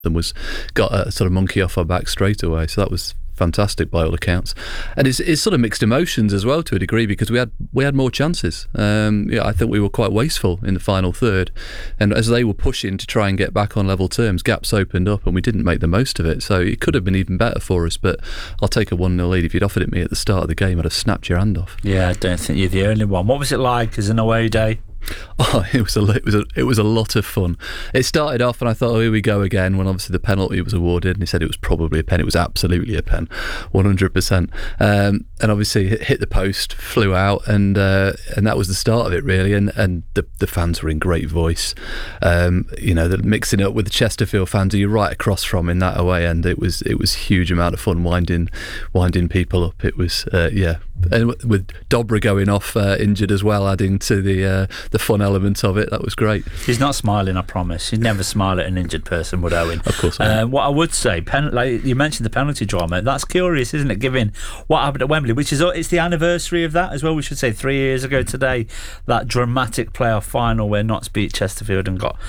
and got a sort of monkey off our back straight away. So that was fantastic by all accounts, and it's sort of mixed emotions as well to a degree, because we had more chances. I think we were quite wasteful in the final third, and as they were pushing to try and get back on level terms, gaps opened up and we didn't make the most of it. So it could have been even better for us, but I'll take a 1-0 lead. If you'd offered it me at the start of the game, I'd have snapped your hand off. Yeah, I don't think you're the only one. What was it like as an away day? Oh, it was a lot of fun. It started off and I thought, oh, here we go again, when obviously the penalty was awarded, and he said it was probably a pen. It was absolutely a pen, 100%. And obviously it hit the post, flew out, and that was the start of it really. And the fans were in great voice. They're mixing it up with the Chesterfield fans who you're right across from in that away end. It was huge amount of fun winding people up. It was and with Dobra going off injured as well, adding to the fun element of it. That was great. He's not smiling, I promise. He'd never smile at an injured person, would Owen? Of course not. What I would say, like you mentioned the penalty drama, that's curious, isn't it, given what happened at Wembley, which is it's the anniversary of that as well, we should say, 3 years ago today, that dramatic playoff final where Notts beat Chesterfield and got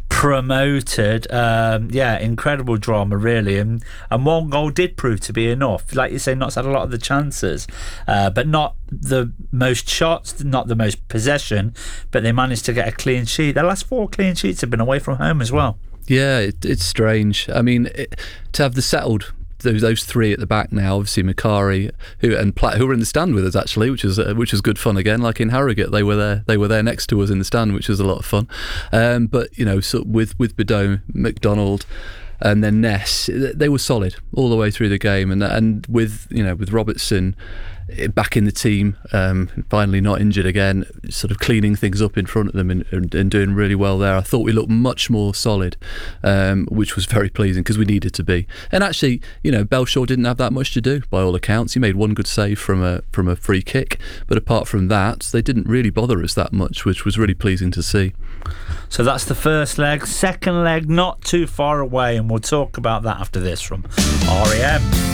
promoted. Incredible drama really, and one goal did prove to be enough. Like you say, Notts had a lot of the chances, but not the most shots, not the most possession, but they managed to get a clean sheet. Their last 4 clean sheets have been away from home as well. Yeah, it's strange. I mean, to have the settled those 3 at the back now, obviously Macari and Platt, who were in the stand with us actually, which was good fun again. Like in Harrogate, they were there next to us in the stand, which was a lot of fun. But so with Bedeau, McDonald, and then Ness, they were solid all the way through the game, and with Robertson back in the team, finally not injured again, sort of cleaning things up in front of them and doing really well there. I thought we looked much more solid, which was very pleasing because we needed to be. And actually, Belshaw didn't have that much to do by all accounts. He made one good save from a free kick, but apart from that, they didn't really bother us that much, which was really pleasing to see. So that's the first leg. Second leg, not too far away, and we'll talk about that after this from REM.